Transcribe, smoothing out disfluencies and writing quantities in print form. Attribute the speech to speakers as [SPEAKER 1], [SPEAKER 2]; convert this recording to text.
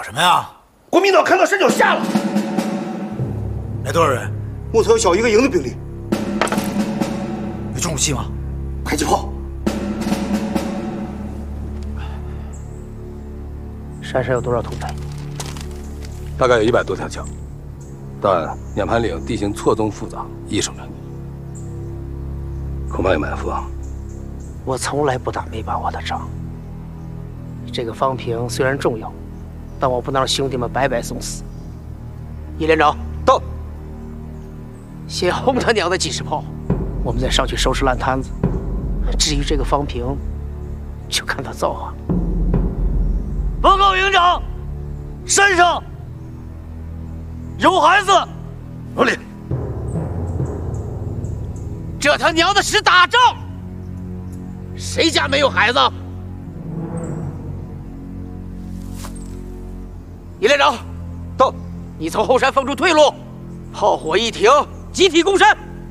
[SPEAKER 1] 什么呀？
[SPEAKER 2] 国民党看到山脚下了。
[SPEAKER 1] 来多少人？
[SPEAKER 2] 目测有小1个营的兵力。
[SPEAKER 1] 有重武器吗？
[SPEAKER 2] 迫击炮。
[SPEAKER 3] 山上有多少土匪？
[SPEAKER 4] 大概有100多条枪，但碾盘岭地形错综复杂，易守难攻，恐怕有埋伏啊。
[SPEAKER 3] 我从来不打没把握的仗。这个方坪虽然重要，但我不能让兄弟们白白送死。叶连长到，先轰他娘的几十炮，我们再上去收拾烂摊子。至于这个方坪，就看他造化。
[SPEAKER 5] 报告营长，山上有孩子。
[SPEAKER 1] 老李，
[SPEAKER 3] 这他娘的是打仗，谁家没有孩子？叶连长，到，你从后山封住退路，炮火一停，集体攻山。